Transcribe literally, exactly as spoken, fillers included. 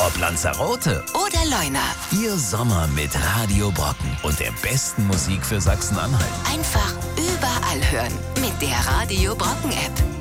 Ob Lanzarote oder Leuna. Ihr Sommer mit Radio Brocken und der besten Musik für Sachsen-Anhalt. Einfach überall hören mit der Radio Brocken App.